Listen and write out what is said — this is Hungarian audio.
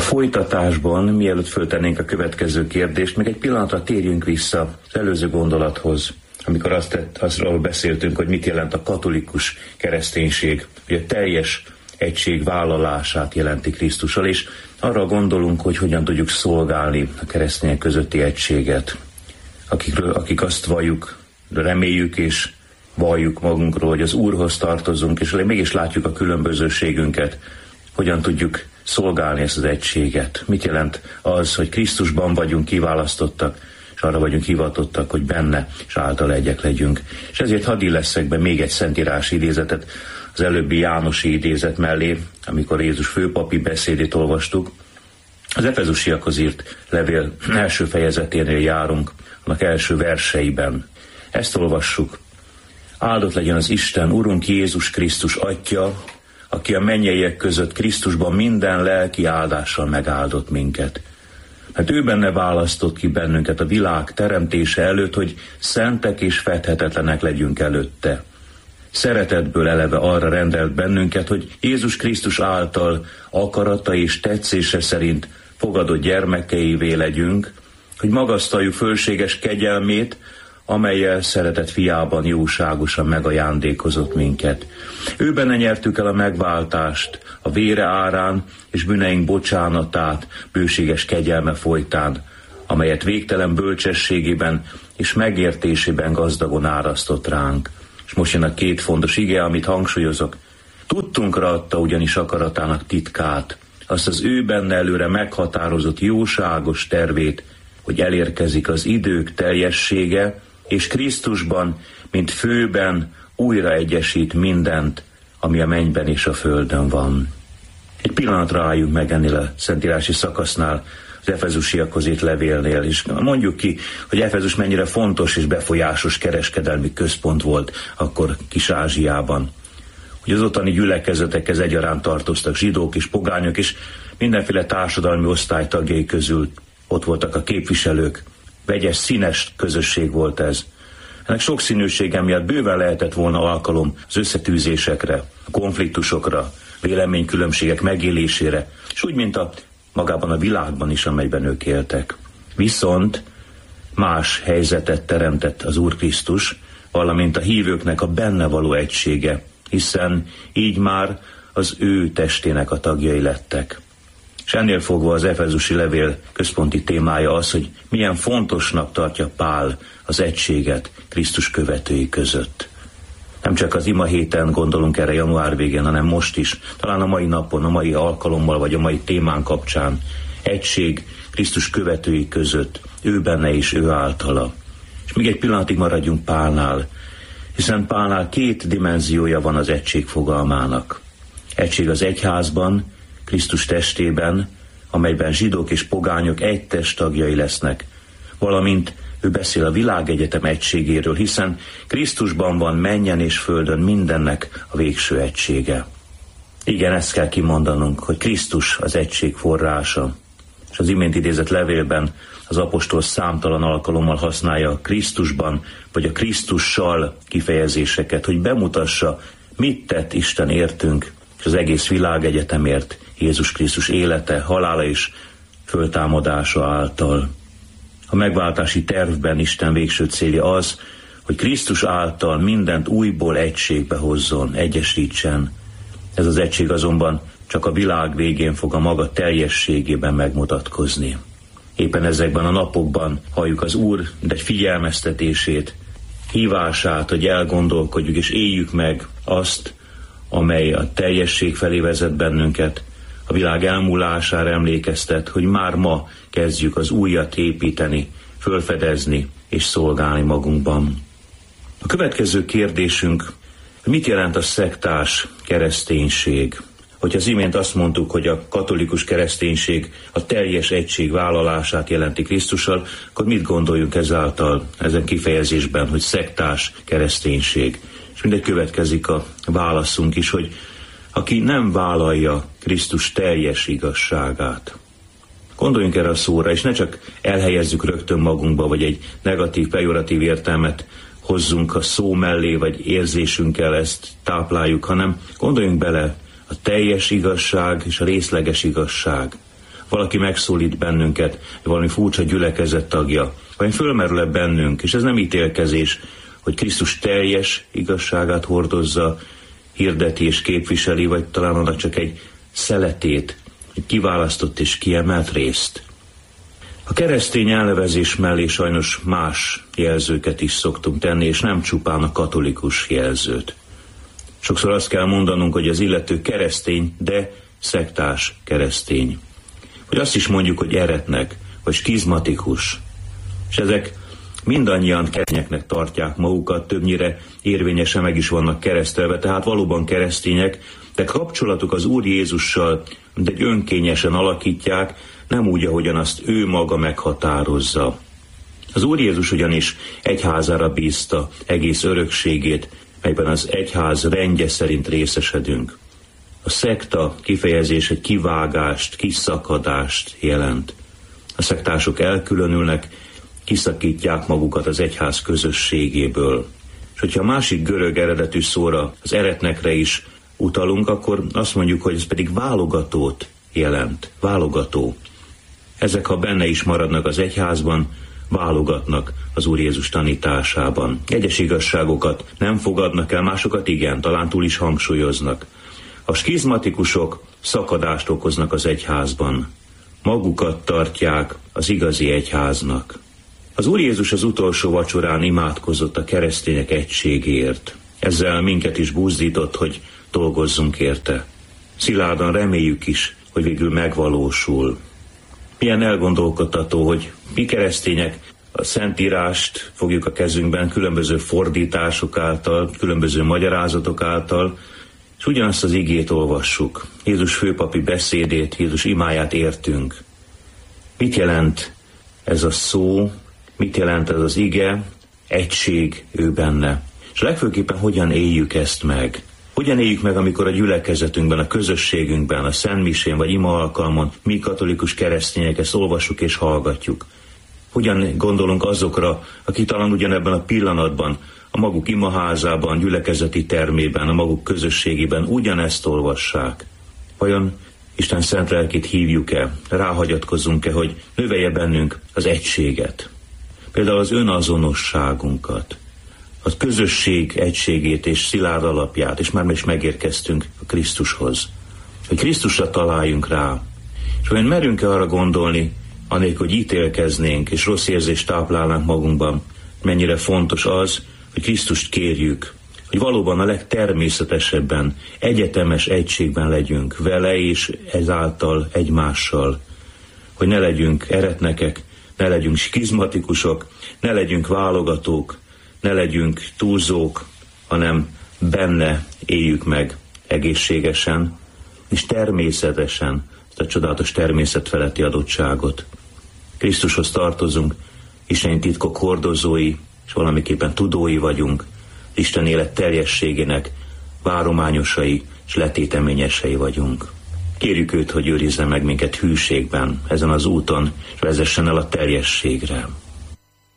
folytatásban, mielőtt föltennénk a következő kérdést, még egy pillanatra térjünk vissza az előző gondolathoz, amikor arról beszéltünk, hogy mit jelent a katolikus kereszténység, hogy a teljes egység vállalását jelenti Krisztussal, és arra gondolunk, hogy hogyan tudjuk szolgálni a keresztények közötti egységet, akik azt valljuk, reméljük és valljuk magunkról, hogy az Úrhoz tartozunk, és mégis látjuk a különbözőségünket, hogyan tudjuk szolgálni ezt az egységet. Mit jelent az, hogy Krisztusban vagyunk kiválasztottak, és arra vagyunk hivatottak, hogy benne és által egyek legyünk. És ezért hadd illeszek be még egy szentírási idézetet az előbbi Jánosi idézet mellé, amikor Jézus főpapi beszédét olvastuk. Az Efezusiakhoz írt levél első fejezeténél járunk, annak első verseiben. Ezt olvassuk. Áldott legyen az Isten, Urunk Jézus Krisztus Atya, aki a mennyeiek között Krisztusban minden lelki áldással megáldott minket. Mert ő benne választott ki bennünket a világ teremtése előtt, hogy szentek és fedhetetlenek legyünk előtte. Szeretetből eleve arra rendelt bennünket, hogy Jézus Krisztus által akarata és tetszése szerint fogadott gyermekeivé legyünk, hogy magasztaljuk fölséges kegyelmét, amellyel szeretett fiában jóságosan megajándékozott minket. Ő benne nyertük el a megváltást, a vére árán és bűneink bocsánatát, bőséges kegyelme folytán, amelyet végtelen bölcsességében és megértésében gazdagon árasztott ránk. És most jön a két fontos ige, amit hangsúlyozok. Tudtunkra adta ugyanis akaratának titkát, azt az ő benne előre meghatározott jóságos tervét, hogy elérkezik az idők teljessége, és Krisztusban, mint főben újra egyesít mindent, ami a mennyben és a földön van. Egy pillanatra álljunk meg ennél a szentírási szakasznál, az Efezusiakhoz írt levélnél, és mondjuk ki, hogy Efezus mennyire fontos és befolyásos kereskedelmi központ volt akkor Kis-Ázsiában. Hogy az ottani gyülekezetekhez egyaránt tartoztak zsidók és pogányok, és mindenféle társadalmi osztály tagjai közül ott voltak a képviselők. Vegyes, színes közösség volt ez. Ennek sokszínűsége miatt bőven lehetett volna alkalom az összetűzésekre, a konfliktusokra, véleménykülönbségek megélésére, és úgy, mint magában a világban is, amelyben ők éltek. Viszont más helyzetet teremtett az Úr Krisztus, valamint a hívőknek a benne való egysége, hiszen így már az ő testének a tagjai lettek. És ennél fogva az efezusi levél központi témája az, hogy milyen fontosnak tartja Pál az egységet Krisztus követői között. Nem csak az ima héten gondolunk erre január végén, hanem most is, talán a mai napon, a mai alkalommal vagy a mai témán kapcsán. Egység Krisztus követői között, ő benne és ő általa. És még egy pillanatig maradjunk Pálnál, hiszen Pálnál két dimenziója van az egység fogalmának. Egység az egyházban, Krisztus testében, amelyben zsidók és pogányok egy test tagjai lesznek, valamint ő beszél a világegyetem egységéről, hiszen Krisztusban van mennyen és földön mindennek a végső egysége. Igen, ezt kell kimondanunk, hogy Krisztus az egység forrása. És az imént idézett levélben az apostol számtalan alkalommal használja a Krisztusban, vagy a Krisztussal kifejezéseket, hogy bemutassa, mit tett Isten értünk, és az egész világegyetemért, Jézus Krisztus élete, halála és föltámadása által. A megváltási tervben Isten végső célja az, hogy Krisztus által mindent újból egységbe hozzon, egyesítsen. Ez az egység azonban csak a világ végén fog a maga teljességében megmutatkozni. Éppen ezekben a napokban halljuk az Úr egy figyelmeztetését, hívását, hogy elgondolkodjuk és éljük meg azt, amely a teljesség felé vezet bennünket, a világ elmúlására emlékeztet, hogy már ma kezdjük az újat építeni, fölfedezni és szolgálni magunkban. A következő kérdésünk, mit jelent a szektás kereszténység? Hogyha az imént azt mondtuk, hogy a katolikus kereszténység a teljes egység vállalását jelenti Krisztussal, akkor mit gondoljunk ezáltal, ezen kifejezésben, hogy szektás kereszténység? És mindegy következik a válaszunk is, hogy aki nem vállalja Krisztus teljes igazságát. Gondoljunk erre a szóra, és ne csak elhelyezzük rögtön magunkba, vagy egy negatív, pejoratív értelmet hozzunk a szó mellé, vagy érzésünkkel ezt tápláljuk, hanem gondoljunk bele a teljes igazság és a részleges igazság. valaki megszólít bennünket, valami furcsa gyülekezet tagja, vagy fölmerül-e bennünk, és ez nem ítélkezés, hogy Krisztus teljes igazságát hordozza, hirdeti és képviseli, vagy talán annak csak egy szeletét, egy kiválasztott és kiemelt részt. A keresztény elnevezés mellé sajnos más jelzőket is szoktunk tenni, és nem csupán a katolikus jelzőt. Sokszor azt kell mondanunk, hogy az illető keresztény, de szektás keresztény. Vagy azt is mondjuk, hogy eretnek, vagy skizmatikus. És ezek mindannyian keresztényeknek tartják magukat, többnyire érvényesen meg is vannak keresztelve, tehát valóban keresztények, de kapcsolatuk az Úr Jézussal de egy önkényesen alakítják, nem úgy, ahogyan azt ő maga meghatározza. Az Úr Jézus ugyanis egyházára bízta egész örökségét, melyben az egyház rendje szerint részesedünk. A szekta kifejezés egy kivágást, kiszakadást jelent. A szektások elkülönülnek, kiszakítják magukat az egyház közösségéből. És hogyha a másik görög eredetű szóra, az eretnekre is utalunk, akkor azt mondjuk, hogy ez pedig válogatót jelent. Válogató. Ezek, ha benne is maradnak az egyházban, válogatnak az Úr Jézus tanításában. Egyes igazságokat nem fogadnak el, másokat igen, talán túl is hangsúlyoznak. A skizmatikusok szakadást okoznak az egyházban. Magukat tartják az igazi egyháznak. Az Úr Jézus az utolsó vacsorán imádkozott a keresztények egységért. Ezzel minket is buzdított, hogy dolgozzunk érte. Szilárdan reméljük is, hogy végül megvalósul. Milyen elgondolkodtató, hogy mi keresztények a Szentírást fogjuk a kezünkben különböző fordítások által, különböző magyarázatok által, és ugyanazt az igét olvassuk. Jézus főpapi beszédét, Jézus imáját értünk. Mit jelent ez a szó, mit jelent ez az ige, egység ő benne. És legfőképpen hogyan éljük ezt meg? Hogyan éljük meg, amikor a gyülekezetünkben, a közösségünkben, a szentmisén vagy ima alkalmon mi katolikus keresztények ezt olvassuk és hallgatjuk? Hogyan gondolunk azokra, akik talán ugyanebben a pillanatban, a maguk imaházában, gyülekezeti termében, a maguk közösségében ugyanezt olvassák? Vajon Isten szent lelkét hívjuk-e, ráhagyatkozzunk-e, hogy növelje bennünk az egységet? Például az önazonosságunkat, a közösség egységét és szilárd alapját, és már is megérkeztünk a Krisztushoz. Hogy Krisztusra találjunk rá. És olyan merünk-e arra gondolni, anélkül, hogy ítélkeznénk, és rossz érzést táplálnánk magunkban, mennyire fontos az, hogy Krisztust kérjük, hogy valóban a legtermészetesebben, egyetemes egységben legyünk vele, és ezáltal egymással. Hogy ne legyünk eretnekek, ne legyünk skizmatikusok, ne legyünk válogatók, ne legyünk túlzók, hanem benne éljük meg egészségesen és természetesen ezt a csodálatos természetfeletti adottságot. Krisztushoz tartozunk, Isten titkok hordozói, és valamiképpen tudói vagyunk, Isten élet teljességének várományosai és letéteményesei vagyunk. Kérjük őt, hogy őrizze meg minket hűségben ezen az úton, és vezessen el a teljességre.